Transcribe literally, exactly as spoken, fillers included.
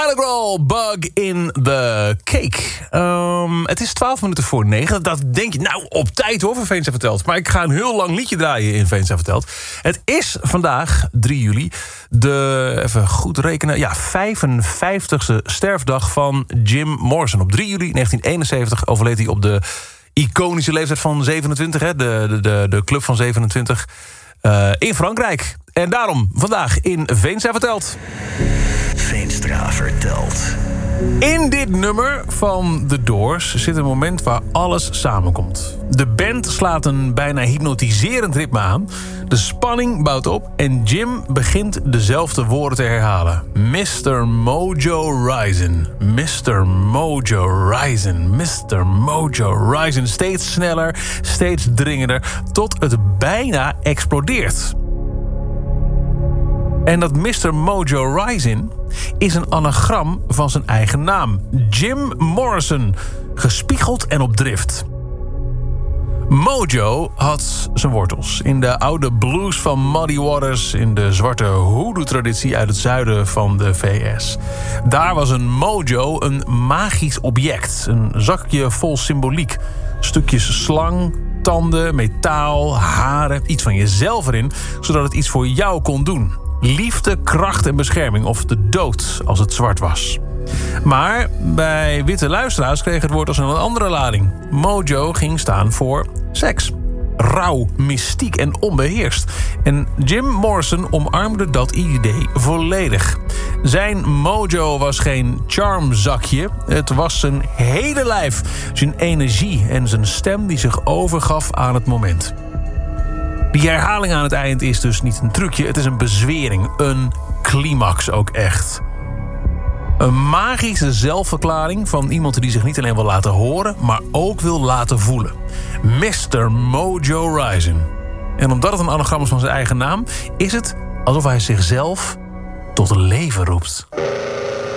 Skyler, Bug in the Cake. Um, het is twaalf minuten voor negen. Dat denk je, nou, op tijd hoor, voor Veenstra Verteld. Maar ik ga een heel lang liedje draaien in Veenstra Verteld. Het is vandaag, drie juli, de, even goed rekenen, ja, vijfenvijftigste sterfdag van Jim Morrison. Op drie juli negentien eenenzeventig overleed hij op de iconische leeftijd van zevenentwintig, hè, de, de, de, de club van zevenentwintig, uh, in Frankrijk. En daarom vandaag in Veenstra Verteld. Veenstra Verteld. In dit nummer van The Doors zit een moment waar alles samenkomt. De band slaat een bijna hypnotiserend ritme aan. De spanning bouwt op en Jim begint dezelfde woorden te herhalen. mister Mojo Rising, mister Mojo Rising, mister Mojo Rising. Steeds sneller, steeds dringender, tot het bijna explodeert. En dat mister Mojo Rising is een anagram van zijn eigen naam. Jim Morrison, gespiegeld en op drift. Mojo had zijn wortels in de oude blues van Muddy Waters, in de zwarte hoodoo-traditie uit het zuiden van de V S. Daar was een mojo een magisch object, een zakje vol symboliek. Stukjes slang, tanden, metaal, haren, iets van jezelf erin, zodat het iets voor jou kon doen. Liefde, kracht en bescherming, of de dood als het zwart was. Maar bij witte luisteraars kreeg het woord als een andere lading. Mojo ging staan voor seks. Rauw, mystiek en onbeheerst. En Jim Morrison omarmde dat idee volledig. Zijn mojo was geen charmzakje. Het was zijn hele lijf, zijn energie en zijn stem die zich overgaf aan het moment. Die herhaling aan het eind is dus niet een trucje, het is een bezwering, een climax ook echt. Een magische zelfverklaring van iemand die zich niet alleen wil laten horen, maar ook wil laten voelen. mister Mojo Rising. En omdat het een anagram is van zijn eigen naam, is het alsof hij zichzelf tot leven roept.